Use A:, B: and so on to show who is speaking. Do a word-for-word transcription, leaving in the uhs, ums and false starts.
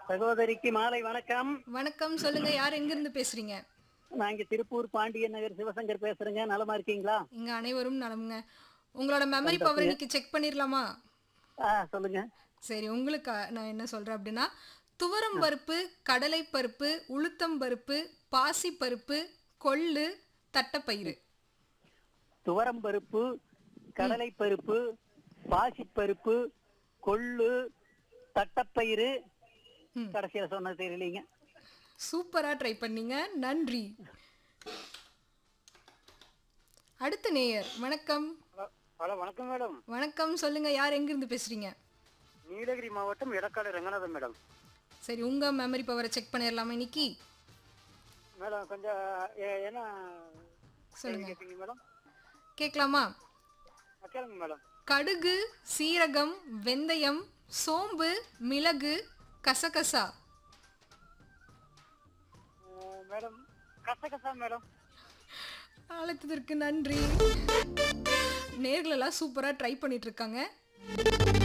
A: சகோதரிக்கு மாலை வணக்கம்.
B: வணக்கம். சொல்லுங்க. யார் எங்கிருந்து பேசுறீங்க?
A: நான் இங்க திருப்பூர் பாண்டியன் நகர் சிவசங்கர் பேசுறேங்க. நலமா இருக்கீங்களா?
B: இங்க அனைவரும் நலம்ங்க. உங்களோட மெமரி பவர்
A: சந்தோஷங்க.
B: இன்னைக்கு செக் பண்ணிரலாமா?
A: ஆ சொல்லுங்க.
B: சரி, உங்களுக்கு நான் என்ன சொல்றேன் அப்படின்னா, துவரம் பருப்பு, கடலை பருப்பு, உளுத்தம் பருப்பு, பாசி பருப்பு, கொள்ளு, தட்டப்பயிறு.
A: துவரம் பருப்பு, கடலை பருப்பு, பாசிப்பருப்பு, கொள்ளு, தட்டப்பயிறு,
B: ம்.
A: கடைசியில சொன்னது தெரியலீங்க.
B: சூப்பரா ட்ரை பண்ணீங்க. நன்றி. அடுத்த நேயர். வணக்கம்.
C: ஹலோ ஹலோ வணக்கம் மேடம்.
B: வணக்கம். சொல்லுங்க. யார் எங்கிருந்து பேசுறீங்க?
C: நீலகிரி மாவட்டம் எடக்காடு ரங்கநாதன் மேடம்.
B: சரி, உங்க மெமரி பவரை செக் பண்ணிரலாமா இன்னைக்கு?
C: மேடம் கொஞ்சம் எ- என்ன கேள்வி
B: சொல்லுங்க.
C: கேட்பீங்க மேடம்?
B: கேட்கலாமா?
C: ஆ, கேளுங்க மேடம்.
B: கடுகு, சீரகம், வெந்தயம், சோம்பு, மிளகு, கசகசா.
C: அஹ், மேடம் கசகசா மேடம்.
B: அழைத்ததற்கு நன்றி. நேர்களெல்லாம் சூப்பரா ட்ரை பண்ணிட்டு இருக்காங்க.